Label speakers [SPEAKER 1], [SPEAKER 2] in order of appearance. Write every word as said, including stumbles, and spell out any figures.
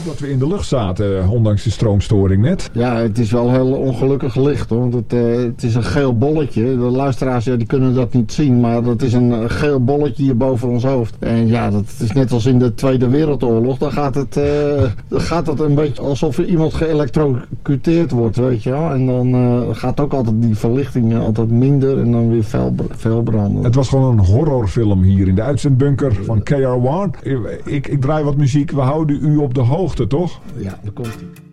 [SPEAKER 1] dat we in de lucht zaten, ondanks de stroomstoring net.
[SPEAKER 2] Ja, het is wel heel ongelukkig licht, hoor. Want het, uh, het is een geel bolletje. De luisteraars ja, die kunnen dat niet zien, maar dat is een geel bolletje hier boven ons hoofd. En ja, dat is net als in de Tweede Wereldoorlog. Dan gaat het, uh, dan gaat het een beetje alsof er iemand geëlektrocuteerd wordt, weet je wel. En dan uh, gaat ook altijd die verlichting uh, altijd minder en dan weer fel, fel branden.
[SPEAKER 1] Het was gewoon een horrorfilm hier in de uitzendbunker van K R one. Ik, ik draai wat muziek. We houden u op de hoogte, toch?
[SPEAKER 2] Ja, daar komt ie.